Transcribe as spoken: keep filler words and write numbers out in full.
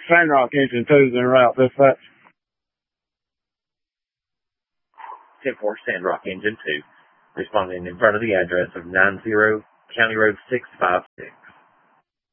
Sandrock Engine two is en route. Dispatch. ten four, Sandrock Engine two, responding in front of the address of nine zero County Road six five six.